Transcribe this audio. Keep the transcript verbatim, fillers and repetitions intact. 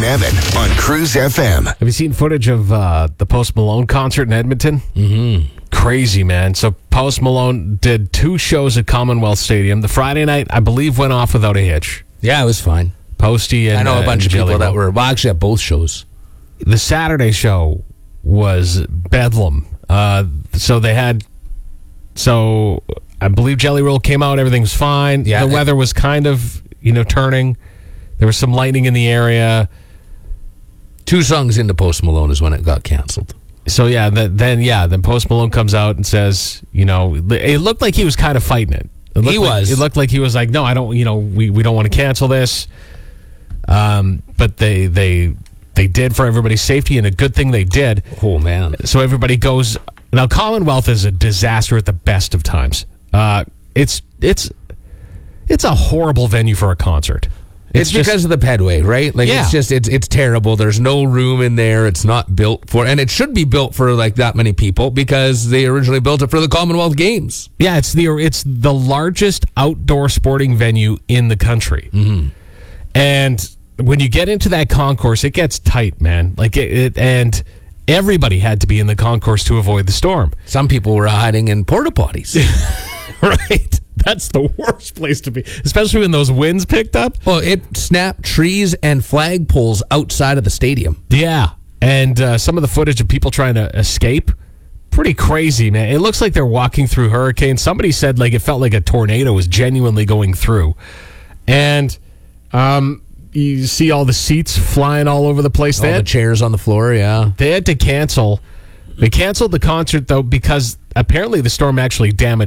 and Evan on Cruise F M. Have you seen footage of uh, the Post Malone concert in Edmonton? Mm-hmm. Crazy, man. So Post Malone did two shows at Commonwealth Stadium. The Friday night, I believe, went off without a hitch. Yeah, it was fine. Posty and I know a uh, bunch of Jelly people that Roll. were, well, actually at both shows. The Saturday show was bedlam. Uh, so they had, so I believe Jelly Roll came out, everything was fine. Yeah, the it- weather was kind of, you know, turning. There was some lightning in the area. Two songs into Post Malone is when it got canceled. So yeah, the, then yeah, then Post Malone comes out and says, you know, it looked like he was kind of fighting it. It looked He like, was. It looked like he was like, no, I don't. You know, we, we don't want to cancel this. Um, but they they they did for everybody's safety, and a good thing they did. Oh, man. So everybody goes. Now Commonwealth is a disaster at the best of times. Uh, it's it's it's a horrible venue for a concert. It's, just- because of the pedway, right? Like Yeah. it's just it's it's terrible. There's no room in there. It's not built for, and it should be built for like that many people because they originally built it for the Commonwealth Games. Yeah, it's the it's the largest outdoor sporting venue in the country. Mm-hmm. And when you get into that concourse, it gets tight, man. Like it, it, and everybody had to be in the concourse to avoid the storm. Some people were hiding in porta potties. Right? That's the worst place to be, especially when those winds picked up. Well, it snapped trees and flagpoles outside of the stadium. Yeah, and uh, some of the footage of people trying to escape, pretty crazy, man. It looks like they're walking through hurricanes. Somebody said like it felt like a tornado was genuinely going through, and um, you see all the seats flying all over the place. All They the had, chairs on the floor, yeah. they had to cancel. They canceled the concert though because apparently the storm actually damaged